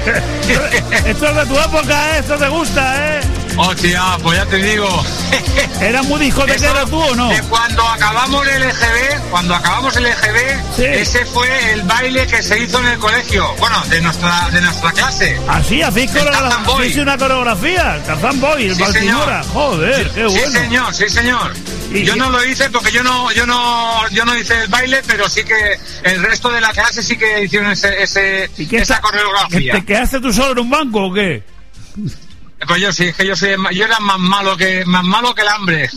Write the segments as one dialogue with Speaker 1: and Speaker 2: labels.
Speaker 1: Esto es de tu época, esto te gusta,
Speaker 2: Hostia, pues ya te digo.
Speaker 1: ¿Era muy discotequero tú o no?
Speaker 2: De cuando acabamos el EGB,
Speaker 1: sí.
Speaker 2: Ese fue el baile que se hizo en el colegio. Bueno, de nuestra clase.
Speaker 1: ¿Así? ¿Hacéis una coreografía? Tarzán Boy, el
Speaker 2: sí,
Speaker 1: Baltimora. Joder, qué bueno.
Speaker 2: Sí, señor. Yo no lo hice porque yo no hice el baile, pero sí que el resto de la clase sí que hicieron esa coreografía.
Speaker 1: ¿Te quedaste tú solo en un banco o qué?
Speaker 2: Pues yo sí, es que yo era más malo que el hambre.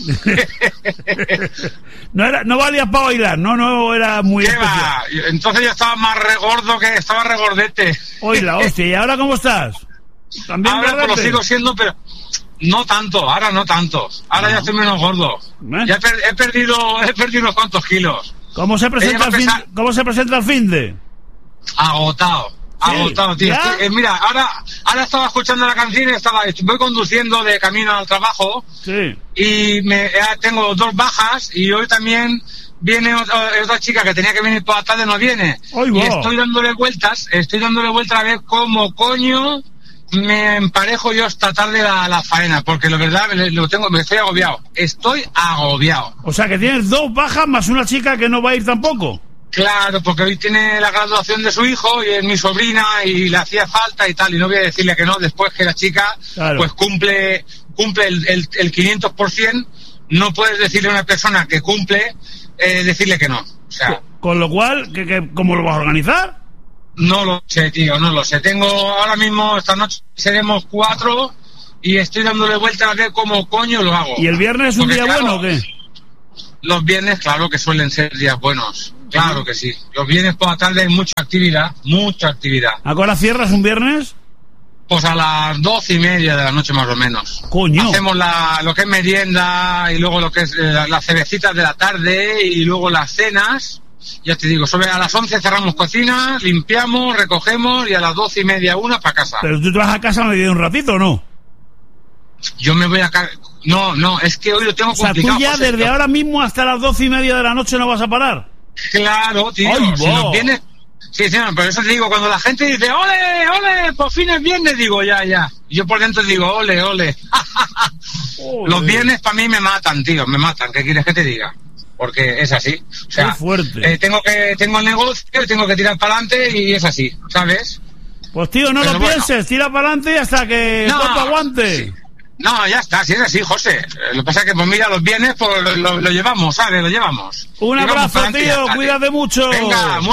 Speaker 1: No valías para bailar, no era muy
Speaker 2: ¿Qué
Speaker 1: especial.
Speaker 2: va? Entonces yo estaba más estaba regordete.
Speaker 1: Oye, hostia, ¿y ahora cómo estás? ¿También
Speaker 2: ahora pues lo sigo siendo, pero no tanto, ahora no tanto. Ahora ya estoy menos gordo. Ya he perdido unos cuantos kilos.
Speaker 1: ¿Cómo se presenta el finde?
Speaker 2: Agotado, tío. Mira, ahora estaba escuchando la canción y voy conduciendo de camino al trabajo.
Speaker 1: Sí.
Speaker 2: Y tengo 2 bajas y hoy también viene otra chica que tenía que venir por la tarde, no viene.
Speaker 1: Y
Speaker 2: estoy dándole vueltas a ver cómo coño me emparejo yo esta tarde la faena, porque la verdad me estoy agobiado. Estoy agobiado.
Speaker 1: O sea que tienes 2 bajas más una chica que no va a ir tampoco.
Speaker 2: Claro, porque hoy tiene la graduación de su hijo y es mi sobrina y le hacía falta y tal, y no voy a decirle que no después que la chica pues cumple el 500%. No puedes decirle a una persona que cumple decirle que no. O sea,
Speaker 1: con lo cual, ¿cómo lo vas a organizar?
Speaker 2: No lo sé, tío, no lo sé. Tengo ahora mismo, esta noche seremos 4 y estoy dándole vueltas a ver cómo coño lo hago.
Speaker 1: ¿Y el viernes es un día bueno o qué?
Speaker 2: Los viernes, claro que suelen ser días buenos. Claro que sí. Los viernes por la tarde hay mucha actividad.
Speaker 1: ¿A qué hora cierras un viernes?
Speaker 2: Pues a las 12:30 de la noche más o menos.
Speaker 1: Coño.
Speaker 2: Hacemos lo que es merienda y luego lo que es las cervecitas de la tarde y luego las cenas. Ya te digo, a las 11 cerramos cocina, limpiamos, recogemos y a las 12:30, 1 para casa.
Speaker 1: ¿Pero tú te vas a casa un ratito o no?
Speaker 2: Yo me voy a casa. No, es que hoy lo tengo complicado.
Speaker 1: O sea, tú ya desde ahora mismo hasta las 12:30 de la noche no vas a parar.
Speaker 2: Claro, tío. Si nos vienes... Sí, por eso te digo, cuando la gente dice ole, por fin es viernes, digo ya. Y yo por dentro digo ole. Los viernes para mí me matan, tío, ¿qué quieres que te diga? Porque es así. O sea,
Speaker 1: fuerte.
Speaker 2: Tengo el negocio, tengo que tirar para adelante y es así, ¿sabes?
Speaker 1: Pues tío, no lo pienses, tira para adelante hasta que el cuerpo aguante.
Speaker 2: Sí. No, ya está, si es así, José. Lo que pasa es que, pues mira, los viernes pues lo llevamos, ¿sabes? Lo llevamos.
Speaker 1: Un abrazo, tío, cuídate mucho.
Speaker 2: Venga,